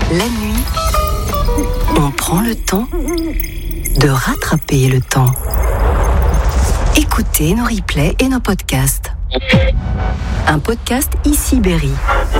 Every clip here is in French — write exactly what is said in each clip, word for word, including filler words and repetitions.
La nuit, on prend le temps de rattraper le temps. Écoutez nos replays et nos podcasts. Un podcast Ici Berry.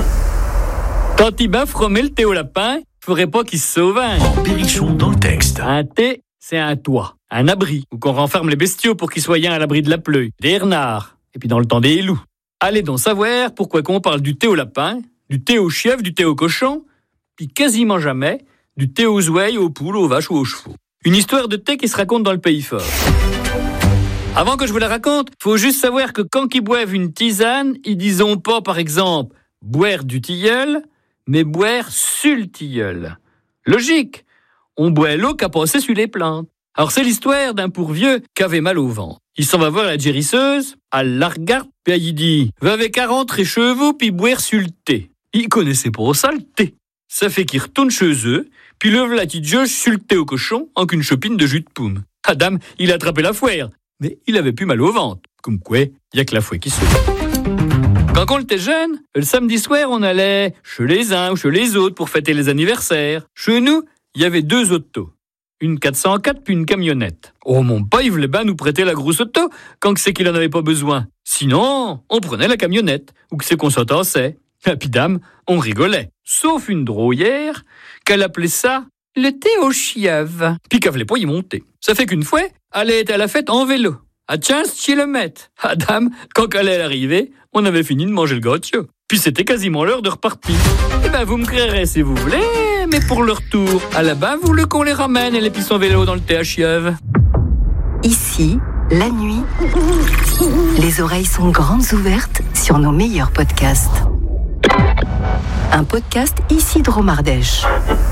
Quand il baffe remet le thé au lapin, faudrait pas qu'il se sauve. Berrichon dans le texte. Un thé, c'est un toit, un abri, où qu'on renferme les bestiaux pour qu'ils soient à l'abri de la pluie, des renards, et puis dans le temps des loups. Allez donc savoir pourquoi qu'on parle du thé au lapin, du thé au chèvre, du thé au cochon, puis quasiment jamais du thé aux ouailles, aux poules, aux vaches ou aux chevaux. Une histoire de thé qui se raconte dans le pays fort. Avant que je vous la raconte, faut juste savoir que quand ils boivent une tisane, ils disent pas, par exemple, boire du tilleul, mais boire sur le tilleul. Logique, on boit l'eau qu'a passé sur les plantes. Alors c'est l'histoire d'un pourvieux qui avait mal au ventre. Il s'en va voir la gérisseuse, elle la regarde, puis elle dit « Va avec à rentrer chez vous, puis boire sur le thé. » Il connaissait pas ça, le thé. Ça fait qu'il retourne chez eux, puis le v'là qui jauge sur le thé au cochon en qu'une chopine de jus de pomme. Adam, il a attrapé la fouère, mais il avait plus mal au ventre. Comme quoi, il y a que la fouet qui sauve. Quand on était jeune, le samedi soir, on allait chez les uns ou chez les autres pour fêter les anniversaires. Chez nous, il y avait deux autos. Une quatre cent quatre puis une camionnette. Oh, mon père, il voulait bien nous prêter la grosse auto quand c'est qu'il en avait pas besoin. Sinon, on prenait la camionnette, ou que c'est qu'on s'entassait. Et puis dame, on rigolait. Sauf une drôlière, qu'elle appelait ça le thé aux chieves. Puis qu'elle voulait pas y monter. Ça fait qu'une fois, elle était à la fête en vélo, à quinze kilomètres. Ah dame, quand elle est arrivée, on avait fini de manger le gâteau. Puis c'était quasiment l'heure de repartir. Eh ben, vous me créerez si vous voulez, mais pour le retour, à la bas, vous voulez qu'on les ramène et les pisse en vélo dans le thé à chieves. Ici, la nuit, les oreilles sont grandes ouvertes sur nos meilleurs podcasts. Un podcast Ici Dromardèche.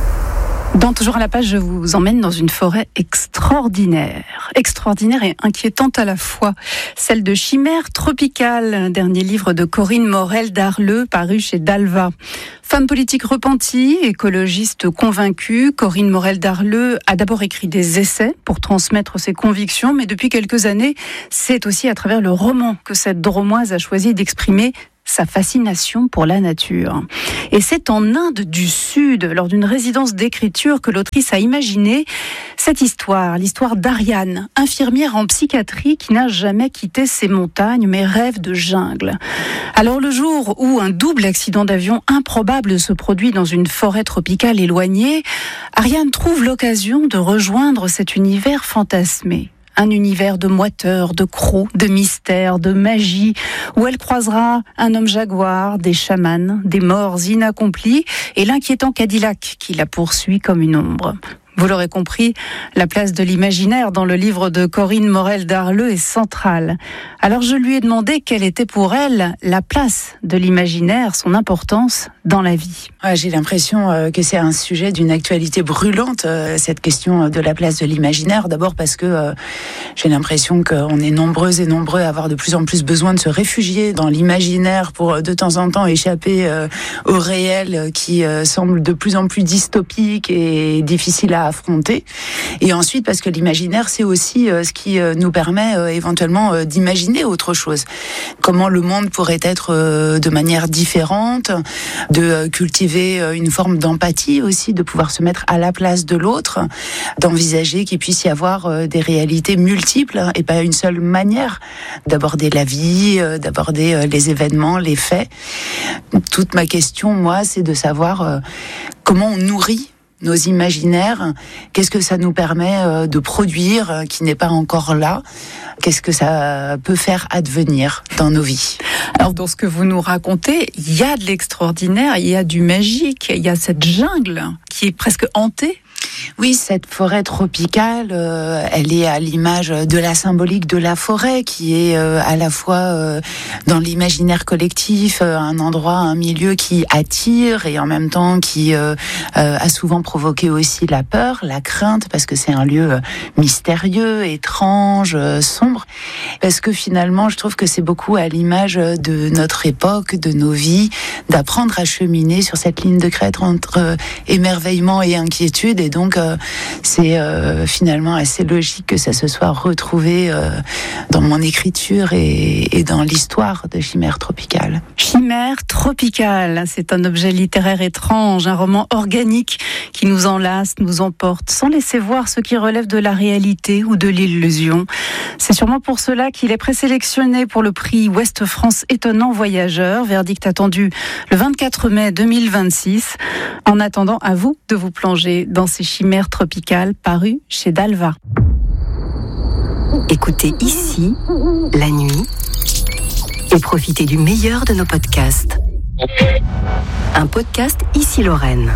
Dans Toujours à la page, je vous emmène dans une forêt extraordinaire. Extraordinaire et inquiétante à la fois. Celle de Chimère tropicale, dernier livre de Corinne Morel-Darleux, paru chez Dalva. Femme politique repentie, écologiste convaincue, Corinne Morel-Darleux a d'abord écrit des essais pour transmettre ses convictions, mais depuis quelques années, c'est aussi à travers le roman que cette Dromoise a choisi d'exprimer sa fascination pour la nature. Et c'est en Inde du Sud, lors d'une résidence d'écriture, que l'autrice a imaginé cette histoire, l'histoire d'Ariane, infirmière en psychiatrie qui n'a jamais quitté ses montagnes, mais rêve de jungle. Alors le jour où un double accident d'avion improbable se produit dans une forêt tropicale éloignée, Ariane trouve l'occasion de rejoindre cet univers fantasmé. Un univers de moiteurs, de crocs, de mystères, de magie, où elle croisera un homme jaguar, des chamans, des morts inaccomplis et l'inquiétant Cadillac qui la poursuit comme une ombre. Vous l'aurez compris, la place de l'imaginaire dans le livre de Corinne Morel-Darleux est centrale. Alors je lui ai demandé quelle était pour elle la place de l'imaginaire, son importance dans la vie. Ouais, j'ai l'impression euh, que c'est un sujet d'une actualité brûlante, euh, cette question de la place de l'imaginaire. D'abord parce que euh, j'ai l'impression qu'on est nombreuses et nombreux à avoir de plus en plus besoin de se réfugier dans l'imaginaire pour de temps en temps échapper euh, au réel qui euh, semble de plus en plus dystopique et difficile à affronter. Et ensuite parce que l'imaginaire, c'est aussi euh, ce qui euh, nous permet euh, éventuellement euh, d'imaginer autre chose. Comment le monde pourrait être euh, de manière différente, de euh, cultiver euh, une forme d'empathie aussi, de pouvoir se mettre à la place de l'autre, d'envisager qu'il puisse y avoir euh, des réalités multiples et pas une seule manière d'aborder la vie, euh, d'aborder euh, les événements, les faits. Toute ma question, moi, c'est de savoir euh, comment on nourrit nos imaginaires, qu'est-ce que ça nous permet de produire qui n'est pas encore là, qu'est-ce que ça peut faire advenir dans nos vies. Alors dans ce que vous nous racontez, il y a de l'extraordinaire, il y a du magique, il y a cette jungle qui est presque hantée. Oui, cette forêt tropicale, euh, elle est à l'image de la symbolique de la forêt, qui est euh, à la fois euh, dans l'imaginaire collectif, euh, un endroit, un milieu qui attire et en même temps qui euh, euh, a souvent provoqué aussi la peur, la crainte, parce que c'est un lieu euh, mystérieux, étrange, euh, sombre. Parce que finalement, je trouve que c'est beaucoup à l'image de notre époque, de nos vies, d'apprendre à cheminer sur cette ligne de crête entre euh, émerveillement et inquiétude, et donc donc euh, c'est euh, finalement assez logique que ça se soit retrouvé euh, dans mon écriture et, et dans l'histoire de Chimère tropicale. Chimère tropicale, c'est un objet littéraire étrange, un roman organique qui nous enlace, nous emporte, sans laisser voir ce qui relève de la réalité ou de l'illusion. C'est sûrement pour cela qu'il est présélectionné pour le prix Ouest France Étonnant Voyageur, verdict attendu le vingt-quatre mai deux mille vingt-six. En attendant, à vous de vous plonger dans ces chimères tropicales parues chez Dalva. Écoutez ici, la nuit, et profitez du meilleur de nos podcasts. Un podcast Ici Lorraine.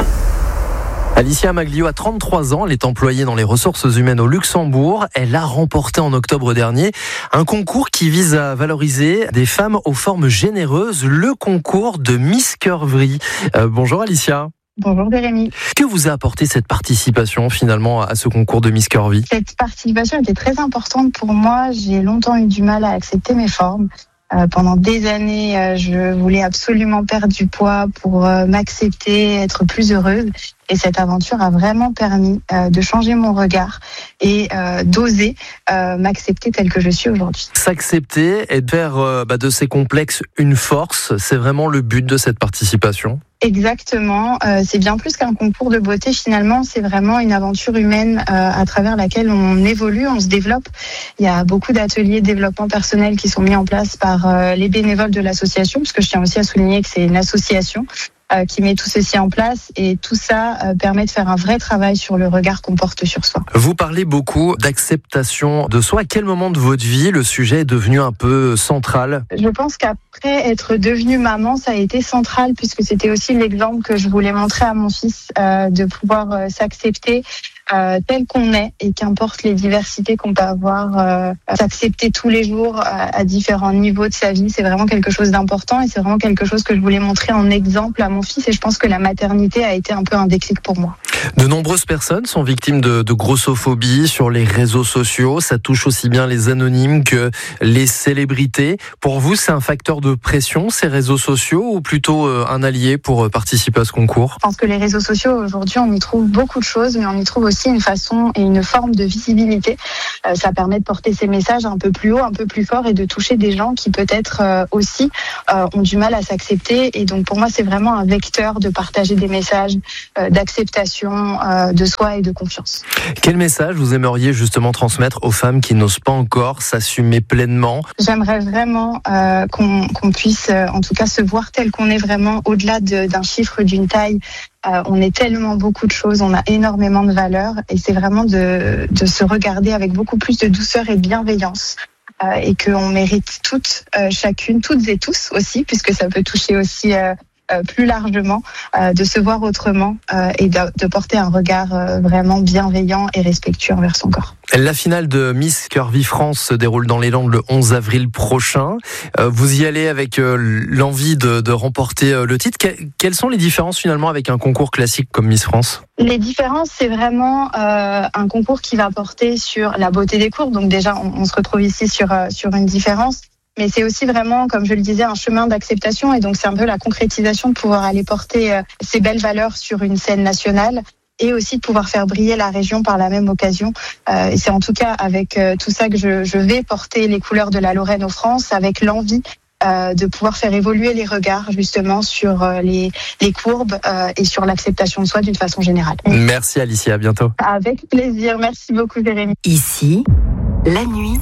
Alicia Maglio a trente-trois ans, elle est employée dans les ressources humaines au Luxembourg. Elle a remporté en octobre dernier un concours qui vise à valoriser des femmes aux formes généreuses, le concours de Miss Curvy. Euh, bonjour Alicia. Bonjour Jérémy. Que vous a apporté cette participation finalement à ce concours de Miss Curvy ? Cette participation était très importante pour moi. J'ai longtemps eu du mal à accepter mes formes. Euh, pendant des années, euh, je voulais absolument perdre du poids pour euh, m'accepter, être plus heureuse. Et cette aventure a vraiment permis euh, de changer mon regard et euh, d'oser euh, m'accepter telle que je suis aujourd'hui. S'accepter et de faire euh, bah, de ces complexes une force, c'est vraiment le but de cette participation ? Exactement, euh, c'est bien plus qu'un concours de beauté finalement, c'est vraiment une aventure humaine euh, à travers laquelle on évolue, on se développe. Il y a beaucoup d'ateliers de développement personnel qui sont mis en place par euh, les bénévoles de l'association, parce que je tiens aussi à souligner que c'est une association euh, qui met tout ceci en place et tout ça euh, permet de faire un vrai travail sur le regard qu'on porte sur soi. Vous parlez beaucoup d'acceptation de soi. À quel moment de votre vie le sujet est devenu un peu central ? Je pense qu'après être devenue maman, ça a été central puisque c'était aussi l'exemple que je voulais montrer à mon fils, euh, de pouvoir euh, s'accepter Euh, tel qu'on est et qu'importe les diversités qu'on peut avoir, euh, s'accepter tous les jours à, à différents niveaux de sa vie, c'est vraiment quelque chose d'important et c'est vraiment quelque chose que je voulais montrer en exemple à mon fils et je pense que la maternité a été un peu un déclic pour moi. De nombreuses personnes sont victimes de, de grossophobie sur les réseaux sociaux, ça touche aussi bien les anonymes que les célébrités. Pour vous, c'est un facteur de pression ces réseaux sociaux ou plutôt un allié pour participer à ce concours ? Je pense que les réseaux sociaux aujourd'hui on y trouve beaucoup de choses mais on y trouve aussi aussi une façon et une forme de visibilité. Euh, ça permet de porter ces messages un peu plus haut, un peu plus fort et de toucher des gens qui peut-être euh, aussi euh, ont du mal à s'accepter. Et donc pour moi, c'est vraiment un vecteur de partager des messages euh, d'acceptation euh, de soi et de confiance. Quel message vous aimeriez justement transmettre aux femmes qui n'osent pas encore s'assumer pleinement ? J'aimerais vraiment euh, qu'on, qu'on puisse euh, en tout cas se voir tel qu'on est vraiment au-delà de, d'un chiffre, d'une taille. Euh, on est tellement beaucoup de choses, on a énormément de valeurs et c'est vraiment de, de se regarder avec beaucoup plus de douceur et de bienveillance euh, et qu'on mérite toutes, euh, chacune, toutes et tous aussi, puisque ça peut toucher aussi euh, euh, plus largement, euh, de se voir autrement euh, et de, de porter un regard euh, vraiment bienveillant et respectueux envers son corps. La finale de Miss Curvy France se déroule dans les Landes le onze avril prochain. Euh, vous y allez avec euh, l'envie de, de remporter euh, le titre. Que, quelles sont les différences finalement avec un concours classique comme Miss France ? Les différences, c'est vraiment euh, un concours qui va porter sur la beauté des courbes. Donc déjà, on, on se retrouve ici sur, euh, sur une différence. Mais c'est aussi vraiment, comme je le disais, un chemin d'acceptation. Et donc, c'est un peu la concrétisation de pouvoir aller porter euh, ces belles valeurs sur une scène nationale. Et aussi de pouvoir faire briller la région par la même occasion. Euh, et c'est en tout cas avec euh, tout ça que je, je vais porter les couleurs de la Lorraine aux France, avec l'envie euh, de pouvoir faire évoluer les regards justement sur euh, les, les courbes euh, et sur l'acceptation de soi d'une façon générale. Merci Alicia, à bientôt. Avec plaisir, merci beaucoup Jérémy. Ici, la nuit,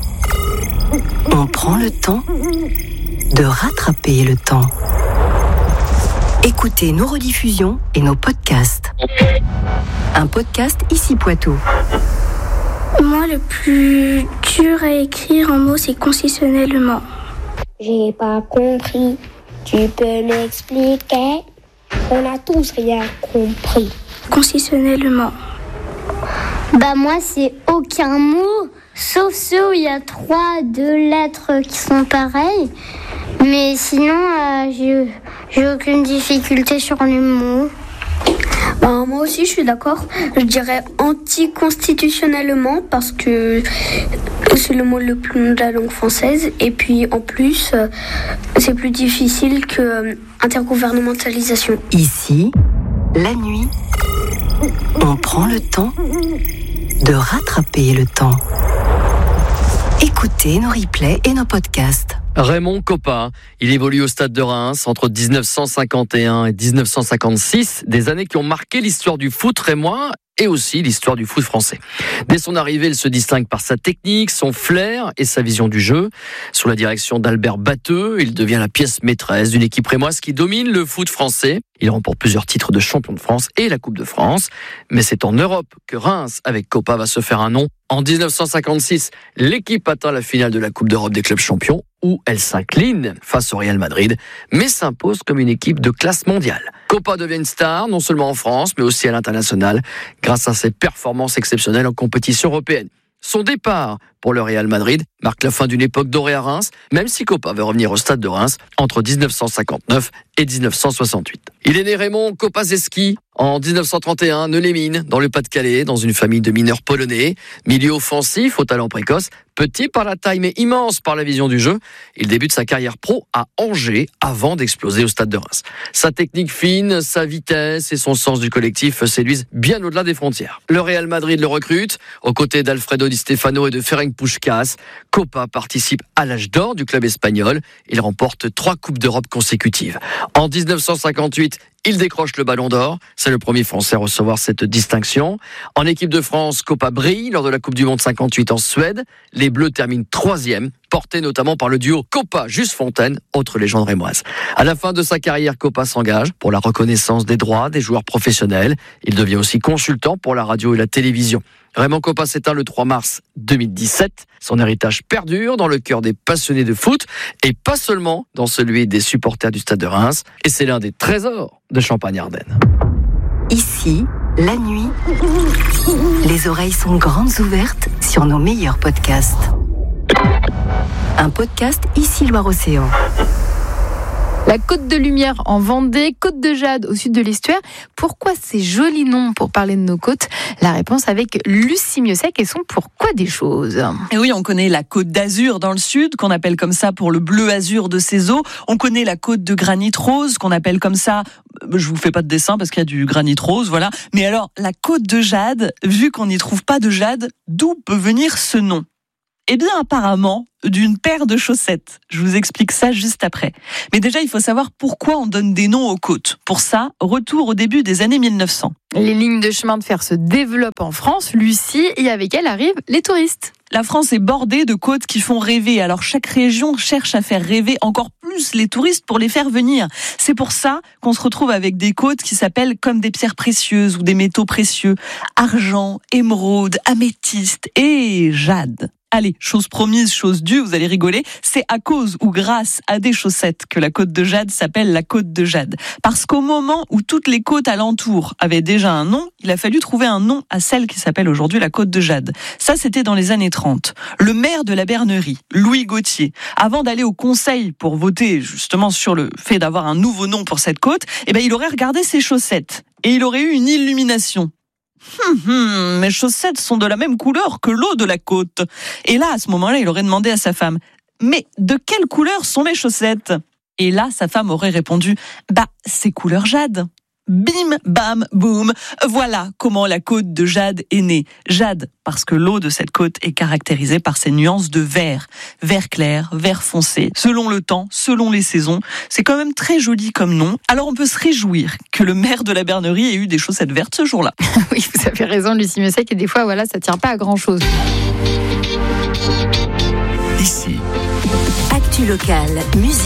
on prend le temps de rattraper le temps. Écoutez nos rediffusions et nos podcasts. Un podcast Ici Poitou. Moi, le plus dur à écrire en mots, c'est concessionnellement. J'ai pas compris. Tu peux m'expliquer ? On a tous rien compris. Concessionnellement. Bah moi, c'est aucun mot, sauf ceux où il y a trois, deux lettres qui sont pareilles. Mais sinon, euh, j'ai, j'ai aucune difficulté sur les mots. Ben, moi aussi, je suis d'accord. Je dirais anticonstitutionnellement parce que c'est le mot le plus long de la langue française. Et puis, en plus, c'est plus difficile que euh, intergouvernementalisation. Ici, la nuit, on prend le temps de rattraper le temps. Écoutez nos replays et nos podcasts. Raymond Kopa, il évolue au Stade de Reims entre dix-neuf cent cinquante et un et dix-neuf cent cinquante-six, des années qui ont marqué l'histoire du foot rémois et aussi l'histoire du foot français. Dès son arrivée, il se distingue par sa technique, son flair et sa vision du jeu. Sous la direction d'Albert Batteux, il devient la pièce maîtresse d'une équipe rémoise qui domine le foot français. Il remporte plusieurs titres de champion de France et la Coupe de France. Mais c'est en Europe que Reims, avec Kopa, va se faire un nom. En dix-neuf cent cinquante-six, l'équipe atteint la finale de la Coupe d'Europe des clubs champions, où elle s'incline face au Real Madrid, mais s'impose comme une équipe de classe mondiale. Kopa devient une star, non seulement en France, mais aussi à l'international, grâce à ses performances exceptionnelles en compétition européenne. Son départ pour le Real Madrid marque la fin d'une époque dorée à Reims, même si Kopa veut revenir au Stade de Reims entre dix-neuf cent cinquante-neuf et dix-neuf cent soixante-huit. Il est né Raymond Kopaczewski en dix-neuf cent trente et un, Neulémine, dans le Pas-de-Calais, dans une famille de mineurs polonais. Milieu offensif, au talent précoce, petit par la taille mais immense par la vision du jeu. Il débute sa carrière pro à Angers avant d'exploser au Stade de Reims. Sa technique fine, sa vitesse et son sens du collectif séduisent bien au-delà des frontières. Le Real Madrid le recrute, aux côtés d'Alfredo Di Stefano et de Ferenc Puskás. Kopa participe à l'âge d'or du club espagnol. Il remporte trois Coupes d'Europe consécutives. En dix-neuf cent cinquante-huit, il décroche le Ballon d'Or. C'est le premier Français à recevoir cette distinction. En équipe de France, Kopa brille lors de la Coupe du Monde cinquante-huit en Suède. Les Bleus terminent troisième, portés notamment par le duo Kopa-Just Fontaine, autre légende rémoise. À la fin de sa carrière, Kopa s'engage pour la reconnaissance des droits des joueurs professionnels. Il devient aussi consultant pour la radio et la télévision. Raymond Kopa s'éteint le trois mars deux mille dix-sept. Son héritage perdure dans le cœur des passionnés de foot et pas seulement dans celui des supporters du Stade de Reims. Et c'est l'un des trésors de Champagne-Ardenne. Ici, la nuit, les oreilles sont grandes ouvertes sur nos meilleurs podcasts. Un podcast Ici Loire-Océan. La Côte de Lumière en Vendée, Côte de Jade au sud de l'Estuaire. Pourquoi ces jolis noms pour parler de nos côtes ? La réponse avec Lucie Mieuxec et son Pourquoi des choses. Et oui, on connaît la Côte d'Azur dans le sud, qu'on appelle comme ça pour le bleu azur de ses eaux. On connaît la Côte de Granit Rose, qu'on appelle comme ça, je vous fais pas de dessin parce qu'il y a du granit rose, voilà. Mais alors, la Côte de Jade, vu qu'on n'y trouve pas de jade, d'où peut venir ce nom ? Eh bien, apparemment, d'une paire de chaussettes. Je vous explique ça juste après. Mais déjà, il faut savoir pourquoi on donne des noms aux côtes. Pour ça, retour au début des années mille neuf cents. Les lignes de chemin de fer se développent en France, Lucie, et avec elles arrivent les touristes. La France est bordée de côtes qui font rêver. Alors chaque région cherche à faire rêver encore plus les touristes pour les faire venir. C'est pour ça qu'on se retrouve avec des côtes qui s'appellent comme des pierres précieuses ou des métaux précieux. Argent, émeraude, améthyste et jade. Allez, chose promise, chose due, vous allez rigoler, c'est à cause ou grâce à des chaussettes que la Côte de Jade s'appelle la Côte de Jade. Parce qu'au moment où toutes les côtes alentours avaient déjà un nom, il a fallu trouver un nom à celle qui s'appelle aujourd'hui la Côte de Jade. Ça, c'était dans les années trente. Le maire de la Bernerie, Louis Gauthier, avant d'aller au conseil pour voter justement sur le fait d'avoir un nouveau nom pour cette côte, eh ben, il aurait regardé ses chaussettes et il aurait eu une illumination. Hum, hum, mes chaussettes sont de la même couleur que l'eau de la côte. Et là, à ce moment-là, il aurait demandé à sa femme, mais de quelle couleur sont mes chaussettes ? Et là, sa femme aurait répondu, bah, c'est couleur jade. Bim, bam, boum. Voilà comment la côte de Jade est née. Jade, parce que l'eau de cette côte est caractérisée par ses nuances de vert. Vert clair, vert foncé, selon le temps, selon les saisons. C'est quand même très joli comme nom. Alors on peut se réjouir que le maire de la Bernerie ait eu des chaussettes vertes ce jour-là. Oui, vous avez raison, Lucie Mieuxec, et des fois, voilà, ça tient pas à grand-chose. Ici. Actu locale, musique.